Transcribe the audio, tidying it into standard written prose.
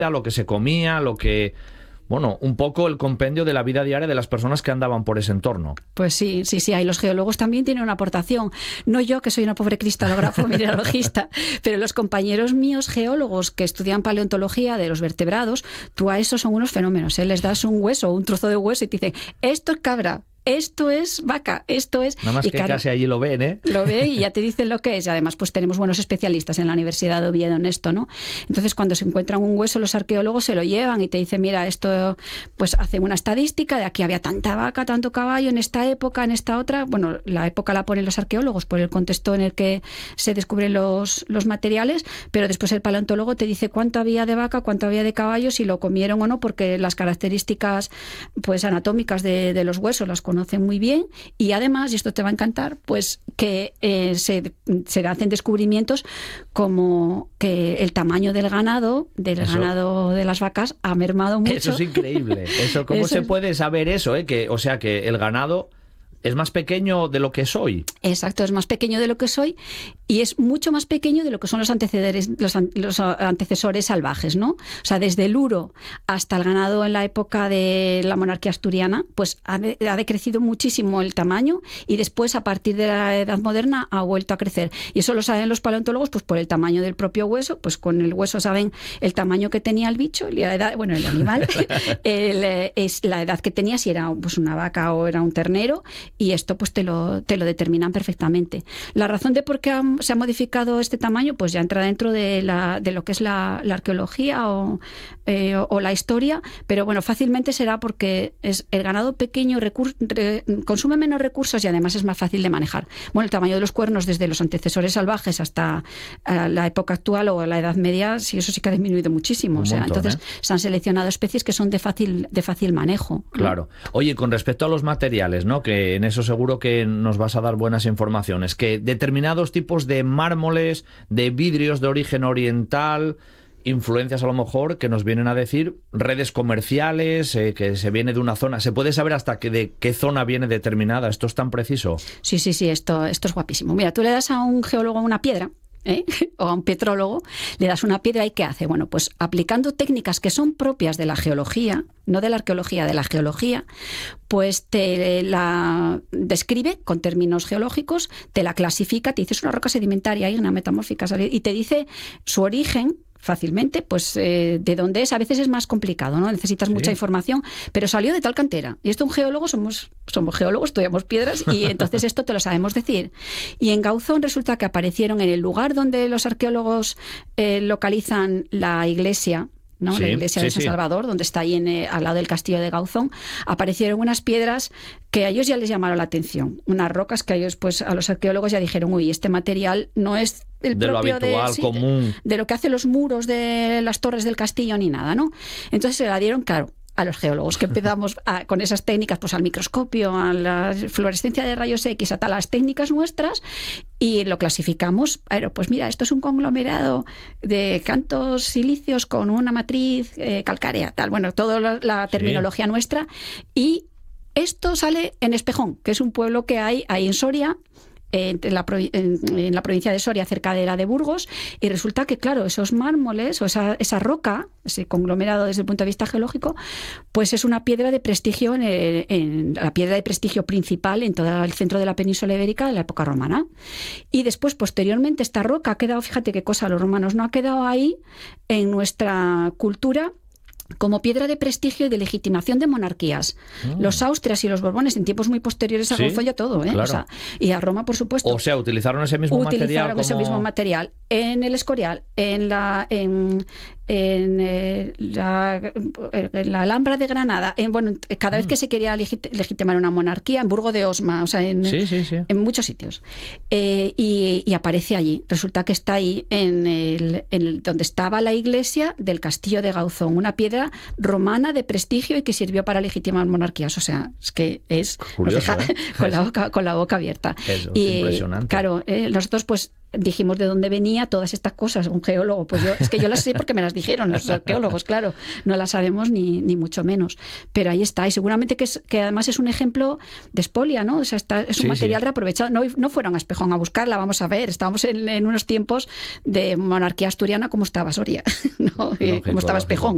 lo que se comía, lo que... Bueno, un poco el compendio de la vida diaria de las personas que andaban por ese entorno. Pues sí, ahí los geólogos también tienen una aportación. No yo, que soy una pobre cristalógrafo mineralogista, pero los compañeros míos geólogos que estudian paleontología de los vertebrados, tú a esos son unos fenómenos, ¿eh? Les das un hueso, un trozo de hueso y te dicen, esto es cabra, esto es vaca, esto es... Nada más que casi allí lo ven, ¿eh? Lo ve y ya te dicen lo que es. Y además, pues tenemos buenos especialistas en la Universidad de Oviedo en esto, ¿no? Entonces, cuando se encuentran un hueso, los arqueólogos se lo llevan y te dicen, mira, esto, pues hacen una estadística de aquí había tanta vaca, tanto caballo, en esta época, en esta otra. Bueno, la época la ponen los arqueólogos por el contexto en el que se descubren los materiales, pero después el paleontólogo te dice cuánto había de vaca, cuánto había de caballo, si lo comieron o no, porque las características, pues anatómicas de los huesos las conocen muy bien, y además, y esto te va a encantar, pues que se hacen descubrimientos como que el tamaño del ganado de las vacas ha mermado mucho. Eso es increíble. ¿Cómo se puede saber eso? O sea, que el ganado es más pequeño de lo que soy. Exacto, es más pequeño de lo que soy y es mucho más pequeño de lo que son los antecesores salvajes, ¿no? O sea, desde el uro hasta el ganado en la época de la monarquía asturiana, pues ha decrecido muchísimo el tamaño y después, a partir de la Edad Moderna, ha vuelto a crecer. Y eso lo saben los paleontólogos pues por el tamaño del propio hueso, pues con el hueso saben el tamaño que tenía el bicho, la edad, bueno, el animal, es la edad que tenía, si era pues una vaca o era un ternero, y esto pues te lo determinan perfectamente. La razón de por qué se ha modificado este tamaño pues ya entra dentro de lo que es la arqueología o la historia, pero bueno, fácilmente será porque es el ganado pequeño, consume menos recursos y además es más fácil de manejar. Bueno, el tamaño de los cuernos desde los antecesores salvajes hasta la época actual o la Edad Media, sí, eso sí que ha disminuido muchísimo. Entonces se han seleccionado especies que son de fácil manejo. Claro. Oye, con respecto a los materiales, ¿no? Que en eso seguro que nos vas a dar buenas informaciones, que determinados tipos de mármoles, de vidrios de origen oriental, influencias a lo mejor que nos vienen a decir redes comerciales, que se viene de una zona. ¿Se puede saber hasta de qué zona viene determinada? ¿Esto es tan preciso? Sí, esto es guapísimo. Mira, tú le das a un geólogo una piedra, o a un petrólogo, le das una piedra y ¿qué hace? Bueno, pues aplicando técnicas que son propias de la geología, no de la arqueología, de la geología, pues te la describe con términos geológicos, te la clasifica, te dice es una roca sedimentaria, ígnea, metamórfica, y te dice su origen fácilmente, pues de dónde es. A veces es más complicado, ¿no? Necesitas mucha información, pero salió de tal cantera. Y esto un geólogo, somos geólogos, estudiamos piedras y entonces esto te lo sabemos decir. Y en Gauzón resulta que aparecieron en el lugar donde los arqueólogos localizan la iglesia, ¿no? La iglesia de San Salvador, donde está ahí al lado del castillo de Gauzón, aparecieron unas piedras que a ellos ya les llamaron la atención, unas rocas que a ellos, pues a los arqueólogos ya dijeron, uy, este material no es el de propio lo habitual, común, de lo que hacen los muros de las torres del castillo ni nada, ¿no? Entonces se la dieron, claro, a los geólogos, que empezamos con esas técnicas, pues al microscopio, a la fluorescencia de rayos X, a las técnicas nuestras, y lo clasificamos. Pero pues mira, esto es un conglomerado de cantos silíceos con una matriz calcárea, tal, bueno, toda la terminología nuestra, y esto sale en Espejón, que es un pueblo que hay ahí en Soria, en la provincia de Soria, cerca de la de Burgos, y resulta que, claro, esos mármoles o esa roca, ese conglomerado desde el punto de vista geológico, pues es una piedra de prestigio, en la piedra de prestigio principal en todo el centro de la península ibérica de la época romana. Y después, posteriormente, esta roca ha quedado, fíjate qué cosa, los romanos, no ha quedado ahí en nuestra cultura como piedra de prestigio y de legitimación de monarquías. Los Austrias y los Borbones en tiempos muy posteriores a Gauzón ya todo, claro. O sea, y a Roma, por supuesto. O sea, utilizaron ese mismo material en el Escorial, en la la Alhambra de Granada, cada vez que se quería legitimar una monarquía, en Burgo de Osma, o sea, en muchos sitios. Y aparece allí. Resulta que está ahí en donde estaba la iglesia del castillo de Gauzón, una piedra romana de prestigio y que sirvió para legitimar monarquías. O sea, es que es curioso, con la boca abierta. Eso, es impresionante. Claro, nosotros pues dijimos de dónde venía todas estas cosas. Un geólogo, pues yo las sé porque me las dijeron los arqueólogos, claro, no las sabemos ni mucho menos, pero ahí está, y seguramente que además es un ejemplo de expolia, ¿no? O sea, es un material reaprovechado. No fueron a Espejón a buscarla, vamos a ver, estábamos en unos tiempos de monarquía asturiana como estaba Soria, ¿no? Como estaba Espejón.